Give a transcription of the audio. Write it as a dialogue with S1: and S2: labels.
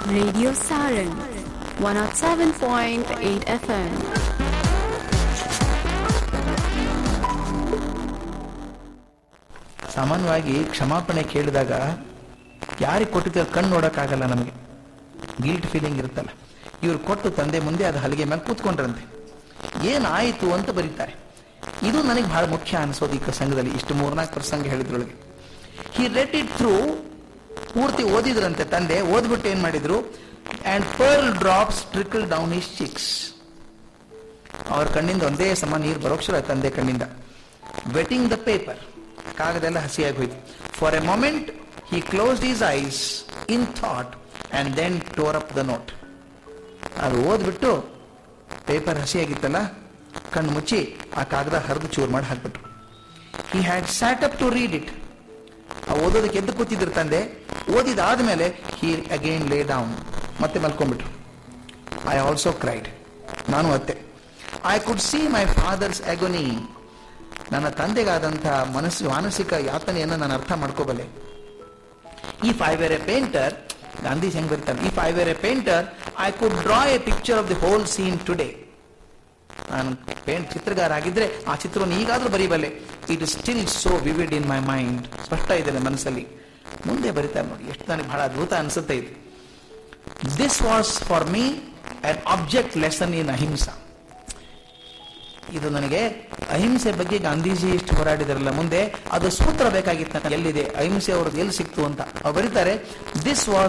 S1: Radio Saran 107.8 FM.
S2: ಸಾಮಾನ್ಯವಾಗಿ ಕ್ಷಮಾಪಣೆ ಕೇಳಿದಾಗ ಯಾರಿಗೆ ಕೊಟ್ಟಿದ್ದ ಕಣ್ಣು ನೋಡೋಕ್ಕಾಗಲ್ಲ, ನಮಗೆ ಗಿಲ್ಟ್ ಫೀಲಿಂಗ್ ಇರುತ್ತಲ್ಲ. ಇವರು ಕೊಟ್ಟು ತಂದೆ ಮುಂದೆ ಅದು ಹಲಿಗೆ ಮೇಲೆ ಕೂತ್ಕೊಂಡ್ರಂತೆ. ಏನಾಯಿತು ಅಂತ ಬರೀತಾರೆ. ಇದು ನನಗೆ ಬಹಳ ಮುಖ್ಯ ಅನಿಸೋದು ಈ ಪ್ರಸಂಗದಲ್ಲಿ. ಇಷ್ಟು 3-4 ಪ್ರಸಂಗ ಹೇಳಿದ್ರೊಳಗೆ ಹಿ ರೆಡ್ ಇಟ್ ಥ್ರೂ, ಪೂರ್ತಿ ಓದಿದ್ರಂತೆ ತಂದೆ. ಓದ್ಬಿಟ್ಟು ಏನ್ ಮಾಡಿದ್ರು, and pearl drops trickle down his chicks. ಅವ್ರ ಕಣ್ಣಿಂದ ಒಂದೇ ಸಮ ನೀರು ಬರೋಕ್ಷರ ತಂದೆ ಕಣ್ಣಿಂದ. ವೆಟಿಂಗ್ ದ ಪೇಪರ್, ಕಾಗದೆಲ್ಲ ಹಸಿಯಾಗಿ ಹೋಯ್ತು. For A moment he closed his ice in thought and then tour up the note. ಅದು ಓದ್ಬಿಟ್ಟು ಪೇಪರ್ ಹಸಿಯಾಗಿತ್ತಲ್ಲ, ಕಣ್ಣು ಮುಚ್ಚಿ ಆ ಕಾಗದ ಹರಿದು ಚೂರು ಮಾಡಿ ಹಾಕ್ಬಿಟ್ರು. He had sat up to read it. ಆ ಓದೋದಕ್ಕೆ ಎದ್ದು ಕೂತಿದ್ರು ತಂದೆ. ಓದಿದಾದ್ಮೇಲೆ ಹಿ ಅಗೇನ್ ಲೇ ಡೌನ್, ಮತ್ತೆ ಮಲ್ಕೊಂಡ್ಬಿಟ್ರು. ಐ ಆಲ್ಸೋ ಕ್ರೈಡ್, ನಾನು ಅತ್ತೆ. I could see my father's ಅಗೋನಿ. ನನ್ನ ತಂದೆಗಾದಂಥ ಮಾನಸಿಕ ಯಾತನೆಯನ್ನು ನಾನು ಅರ್ಥ ಮಾಡ್ಕೋಬಲ್ಲೆ. If I wear A painter, Gandhi ಹೆಂಗ್ ಬರ್ತಾನೆ, if I wear A painter I could draw A picture of the whole scene today. ನಾನು ಚಿತ್ರಗಾರ ಆಗಿದ್ರೆ ಆ ಚಿತ್ರವನ್ನು ಈಗಾದ್ರೂ ಬರೀಬಲ್ಲೆ. It is still so vivid in my mind. ಸ್ಪಷ್ಟ ಇದೆ ಮನಸ್ಸಲ್ಲಿ. ಮುಂದೆ ಬರೀತಾರೆ ನೋಡಿ, ಎಷ್ಟು ನನಗೆ ಬಹಳ ಅದ್ಭುತ ಅನಿಸುತ್ತೆ ಇದು. This was for me an object lesson ಇನ್ ಅಹಿಂಸಾ. ಇದು ನನಗೆ ಅಹಿಂಸೆ ಬಗ್ಗೆ ಗಾಂಧೀಜಿ ಎಷ್ಟು ಹೋರಾಡಿದಾರಲ್ಲ, ಮುಂದೆ ಅದು ಸೂತ್ರ ಬೇಕಾಗಿತ್ತು. ಎಲ್ಲಿದೆ ಅಹಿಂಸೆ, ಅವ್ರದ್ದು ಎಲ್ಲಿ ಸಿಕ್ತು ಅಂತ ಅವ್ರು ಬರೀತಾರೆ. This was